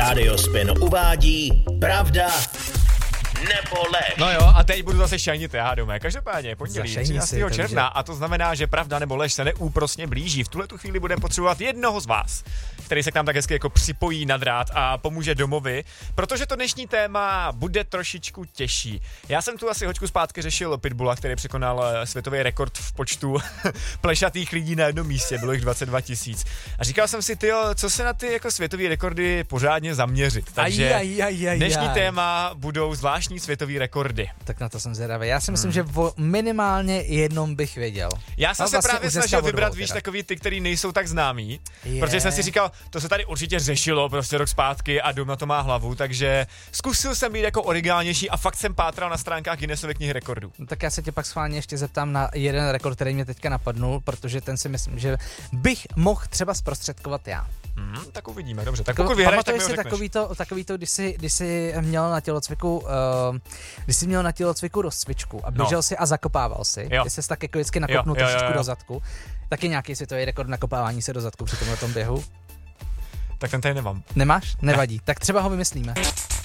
Rádio Spin uvádí pravda nebo lež. No jo, a teď budu zase šajnit já, domé. Každopádně pondělí 13. června a to znamená, že pravda nebo lež se neúprosně blíží. V tuhletu chvíli budeme potřebovat jednoho z vás, který se k nám tak hezky jako připojí na drát a pomůže domovi, protože to dnešní téma bude trošičku těžší. Já jsem tu asi hoďku zpátky řešil Pitbulla, který překonal světový rekord v počtu plešatých lidí na jednom místě, bylo jich 22 000. A říkal jsem si, tyjo, co se na ty jako světový rekordy pořádně zaměřit. Takže dnešní téma budou zvláštní světový rekordy. Tak na to jsem zvědavý. Já si myslím, že o minimálně jednom bych věděl. Já jsem se právě snažil vybrat, víš, takový ty, který nejsou tak známý, protože jsem si říkal, to se tady určitě řešilo prostě rok zpátky a Dom na to má hlavu, takže zkusil jsem být jako originálnější a fakt jsem pátral na stránkách Guinnessovy knihy rekordů. No, tak já se tě pak schválně ještě zeptám na jeden rekord, který mě teďka napadnul, protože ten si myslím, že bych mohl třeba zprostředkovat já. Tak uvidíme, dobře. Tak pokud vyhraješ, tak mi ho řekneš. Takový to, když jsi měl na tělocviku rozcvičku a běžel si a zakopával si. Ty jsi tak jako vždycky nakopnul trošičku do zadku. Taky nějaký světový rekord nakopávání se do zadku při tomhle tom běhu? Tak ten tady nemám. Nemáš? Nevadí. Tak třeba ho vymyslíme.